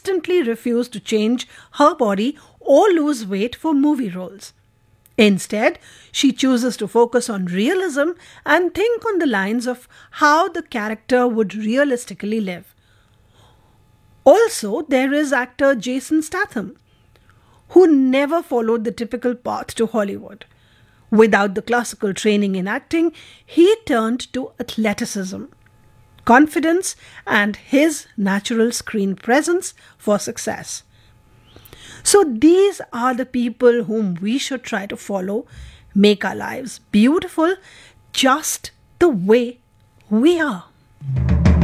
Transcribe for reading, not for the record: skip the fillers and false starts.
consistently refused to change her body or lose weight for movie roles. Instead, she chooses to focus on realism and think on the lines of how the character would realistically live. Also, there is actor Jason Statham, who never followed the typical path to Hollywood. Without the classical training in acting, he turned to athleticism, confidence, and his natural screen presence for success. So, these are the people whom we should try to follow, make our lives beautiful just the way we are.